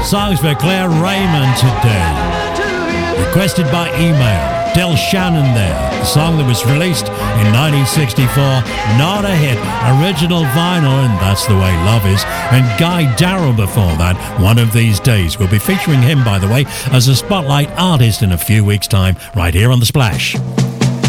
Songs for Claire Raymond today. Requested by email. Del Shannon there. The song that was released in 1964. Not a hit. Original vinyl, and That's the Way Love Is. And Guy Darrell before that. One of These Days. We'll be featuring him, by the way, as a Spotlight artist in a few weeks' time, right here on The Splash.